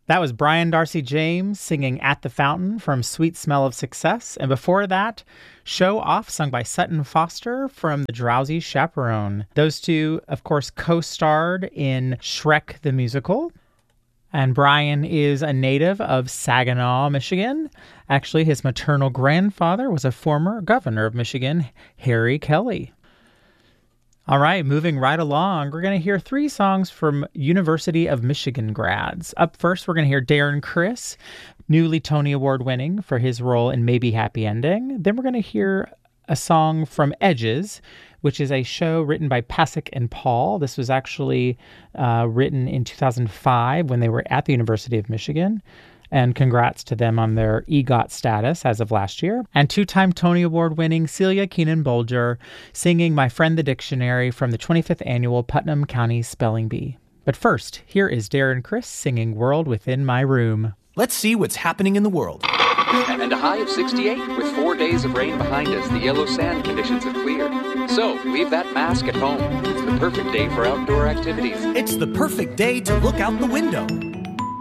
That was Brian Darcy James singing At the Fountain from Sweet Smell of Success. And before that, Show Off, sung by Sutton Foster from The Drowsy Chaperone. Those two, of course, co-starred in Shrek the Musical. And Brian is a native of Saginaw, Michigan. Actually, his maternal grandfather was a former governor of Michigan, Harry Kelly. All right, moving right along, we're going to hear 3 songs from University of Michigan grads. Up first, we're going to hear Darren Criss, newly Tony Award winning for his role in Maybe Happy Ending. Then we're going to hear a song from Edges, which is a show written by Pasek and Paul. This was actually written in 2005 when they were at the University of Michigan. And congrats to them on their EGOT status as of last year. And 2-time Tony Award-winning Celia Keenan-Bolger singing My Friend the Dictionary from the 25th Annual Putnam County Spelling Bee. But first, here is Darren Criss singing World Within My Room. Let's see what's happening in the world. And a high of 68. With 4 days of rain behind us, the yellow sand conditions have cleared. So, leave that mask at home. It's the perfect day for outdoor activities. It's the perfect day to look out the window.